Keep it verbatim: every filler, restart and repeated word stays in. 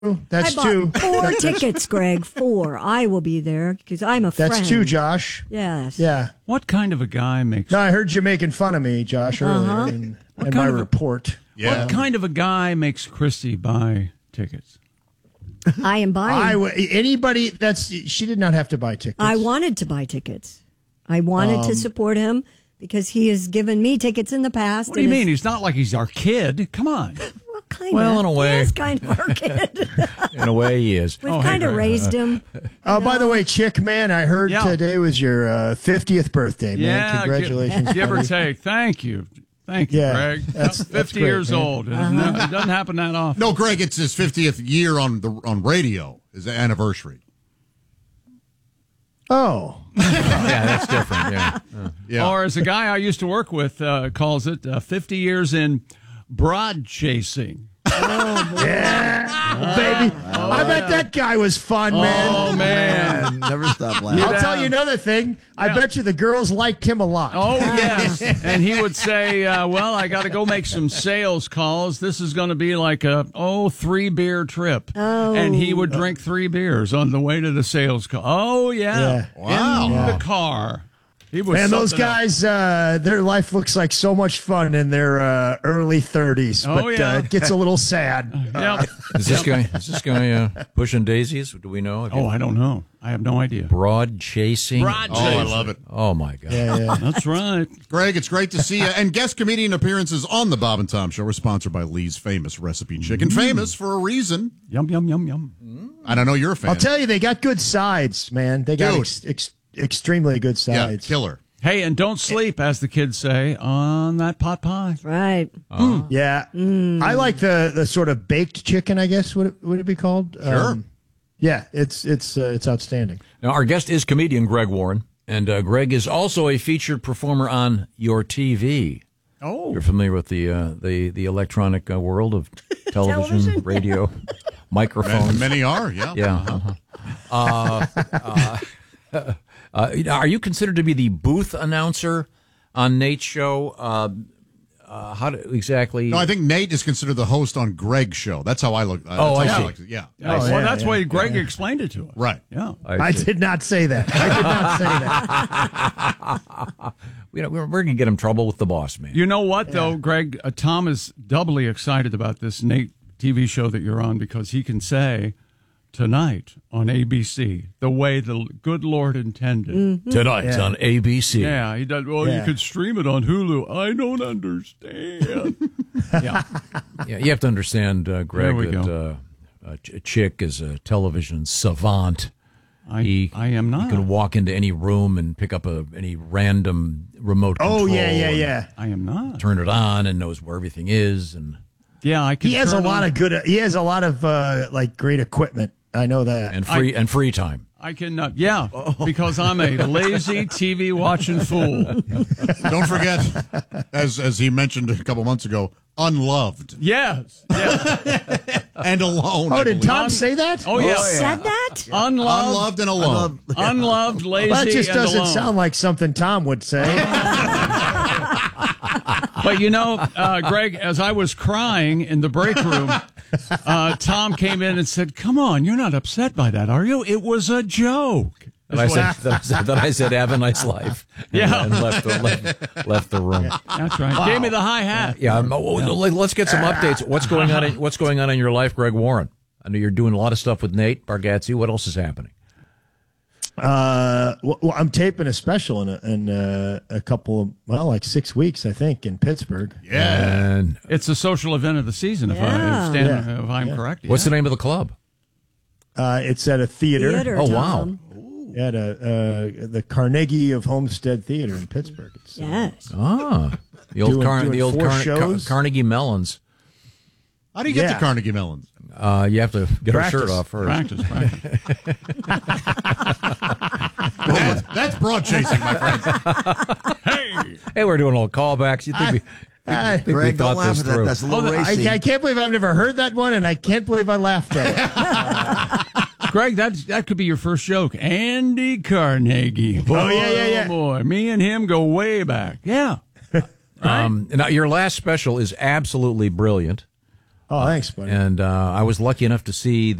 That's I two. bought four tickets, Greg. Four. I will be there because I'm a friend. That's two, Josh. Yes. Yeah. What kind of a guy makes... No, I heard you making fun of me, Josh, earlier Uh-huh. in, What in kind my of a- report. Yeah. What kind of a guy makes Christy buy tickets? I am buying. I w- anybody that's she did not have to buy tickets. I wanted to buy tickets. I wanted Um, to support him because he has given me tickets in the past. What do you and mean? is- He's not like he's our kid. Come on. Well, kind Well, of. in a way. He is kind of our kid. In a way, he is. We've Oh, hey, kind of Greg. raised him. Oh, by the way, Chick, man, I heard Yeah. today was your uh, fiftieth birthday, man. Yeah, Congratulations. Give, give or buddy. take. Thank you. Thank you, Yeah, Greg. that's- fifty that's great, years man. old. It Uh-huh. doesn't- It doesn't happen that often. No, Greg, it's his fiftieth year on the on radio. His anniversary. Oh. Yeah, that's different. Yeah. Yeah. Or as a guy I used to work with uh, calls it, uh, fifty years in broad chasing. Yeah, baby. I bet that guy was fun, man. Oh, man. Never stop laughing. I'll tell you another thing. I Yeah. bet you the girls liked him a lot. Oh, yes. And he would say, uh, well, I got to go make some sales calls. This is going to be like a, oh, three beer trip. Oh. And he would drink three beers on the way to the sales call. Oh, yeah. Yeah. Wow. In Yeah. the car. He was Man, those something else. guys, uh, their life looks like so much fun in their uh, early thirties, Oh, but yeah. uh, it gets a little sad. Yep. Is this guy? Is this guy uh, pushing daisies? Do we know? Have you- Oh, I don't know. I have no idea. broad chasing. Broad Oh, I love it. Oh my God. Yeah, yeah. That's right. Greg, it's great to see you. And guest comedian appearances on the Bob and Tom Show are sponsored by Lee's Famous Recipe Chicken. Famous for a reason. Yum, yum, yum, yum. And I know you're a fan. I'll tell you, they got good sides, man. They got Dude. ex- ex- extremely good yeah, sides. killer. Hey, and don't sleep, as the kids say, on that pot pie. Right. Yeah, I like the the sort of baked chicken. I guess would it, would it be called? Sure. yeah, it's it's uh, it's outstanding. Now, our guest is comedian Greg Warren, and uh, Greg is also a featured performer on your T V. Oh. You're familiar with the uh, the the electronic uh, world of television, Television? radio, microphones. Many are, yeah. Yeah. Uh-huh. Uh, uh, uh, are you considered to be the booth announcer on Nate's show? Uh, uh, how do, exactly? No, I think Nate is considered the host on Greg's show. That's how I look. Uh, Oh, that's I how see. like to- yeah. Oh, well, yeah, that's yeah, why Greg yeah. explained it to us. Right. Yeah. I see. did not say that. I did not say that. We, we're we're gonna get him trouble with the boss man. You know what, though, Greg? Uh, Tom is doubly excited about this Nate T V show that you're on because he can say tonight on A B C the way the good Lord intended. Tonight Yeah. on A B C. Yeah, he does. Well, you Yeah. could stream it on Hulu. I don't understand. yeah. Yeah, you have to understand, uh, Greg, There we that go. uh, uh, Ch- Chick is a television savant. I, He, I am not. He can walk into any room and pick up a any random remote control. Oh yeah, yeah, and yeah. I am not. Turn it on and knows where everything is. And Yeah, I can. He has a turn lot on- of good. He has a lot of uh, like great equipment. I know that. and free and free time. I can. Uh, yeah, because I'm a lazy T V watching fool. Don't forget, as as he mentioned a couple months ago, unloved Yes. yes. and alone. oh, I did believe. Tom say that? Oh yeah. Said that? Unloved, Unloved and alone. unloved, lazy, Well, that just and doesn't alone. sound like something Tom would say. But you know, uh, Greg, as I was crying in the break room, uh, Tom came in and said, "Come on, you're not upset by that, are you? It was a joke." And I said, then I said, then I said, have a nice life. And, Yeah. and left, the, left, left the room. That's right. Gave me the hi hat. Yeah, um, oh, let's get some updates. What's going on? In, what's going on in your life, Greg Warren? I know you're doing a lot of stuff with Nate Bargatze. What else is happening? Uh, well, well, I'm taping a special in a, in uh a couple of well, like six weeks, I think, in Pittsburgh. Yeah. And It's a social event of the season, if, I, Yeah. if, Stan, Yeah. if I'm correct. what's yeah. the name of the club? Uh, it's at a theater. Theater, Oh, wow. Tom. At a uh, the Carnegie of Homestead Theater in Pittsburgh. It's, uh, Yes. Ah, the old, Doing- Car- doing the old four Car- Car- shows? Carnegie Melons. How do you get Yeah. to Carnegie Mellons? Uh, you have to get Practice. our shirt off first. Practice, practice. That's, that's broad chasing, my friend. Hey! Hey, we're doing all callbacks. You think we, I, think we Greg, thought don't laugh this at that. through? That's a little I, racy. I can't believe I've never heard that one, and I can't believe I laughed at it. Greg, that that could be your first joke. Andy Carnegie. Boy, Oh, yeah, yeah, yeah. oh, boy. Me and him go way back. Yeah. Um, now, your last special is absolutely brilliant. Oh, thanks, buddy. And uh, I was lucky enough to see